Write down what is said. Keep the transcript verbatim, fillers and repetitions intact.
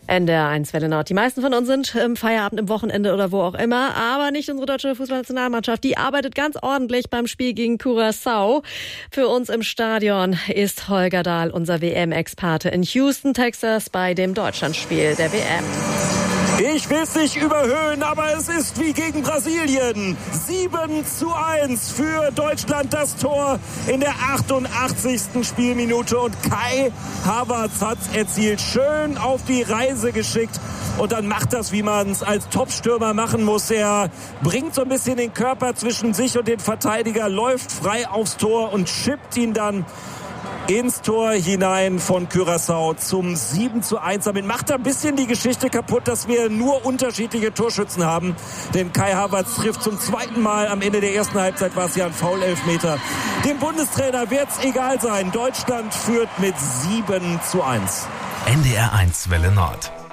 N D R eins Welle Nord. Die meisten von uns sind im Feierabend, im Wochenende oder wo auch immer, aber nicht unsere deutsche Fußballnationalmannschaft. Die arbeitet ganz ordentlich beim Spiel gegen Curaçao. Für uns im Stadion ist Holger Dahl, unser W M-Experte in Houston, Texas, bei dem Deutschlandspiel der W M. Ich will es nicht überhöhen, aber es ist wie gegen Brasilien. sieben zu eins für Deutschland, das Tor in der achtundachtzigsten Spielminute. Und Kai Havertz hat es erzielt. Schön auf die Reise geschickt. Und dann macht das, wie man es als Topstürmer machen muss. Er bringt so ein bisschen den Körper zwischen sich und den Verteidiger, läuft frei aufs Tor und chippt ihn dann ins Tor hinein von Curaçao zum sieben zu eins. Damit macht er ein bisschen die Geschichte kaputt, dass wir nur unterschiedliche Torschützen haben. Denn Kai Havertz trifft zum zweiten Mal. Am Ende der ersten Halbzeit war es ja ein Foul-Elfmeter. Dem Bundestrainer wird es egal sein. Deutschland führt mit sieben zu eins. N D R eins Welle Nord.